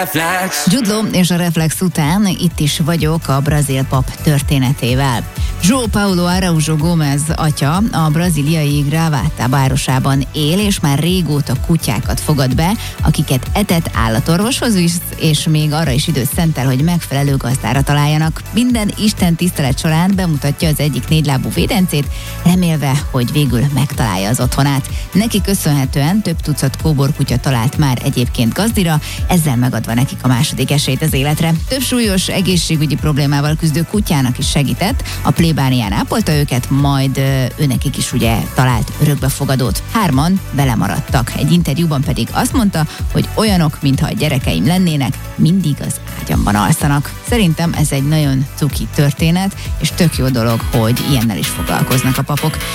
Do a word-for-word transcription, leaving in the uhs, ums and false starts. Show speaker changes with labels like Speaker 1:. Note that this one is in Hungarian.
Speaker 1: Jude Law és a Reflex után itt is vagyok a brazil pap történetével. João Paulo Araújo Gomes atya a braziliai Gravata városában él, és már régóta kutyákat fogad be, akiket etett állatorvoshoz visz, és még arra is időt szentel, hogy megfelelő gazdára találjanak. Minden Isten tisztelet során bemutatja az egyik négylábú védencét, remélve, hogy végül megtalálja az otthonát. Neki köszönhetően több tucat kóborkutya talált már egyébként gazdira, ezzel megadva nekik a második esélyt az életre. Több súlyos egészségügyi problémával küzdő kutyának is segített, a plébánián ápolta őket, majd ő nekik is ugye talált örökbefogadót. Hárman belemaradtak. Egy interjúban pedig azt mondta, hogy olyanok, mintha a gyerekeim lennének, mindig az ágyamban alszanak. Szerintem ez egy nagyon cuki történet, és tök jó dolog, hogy ilyennel is foglalkoznak a papok.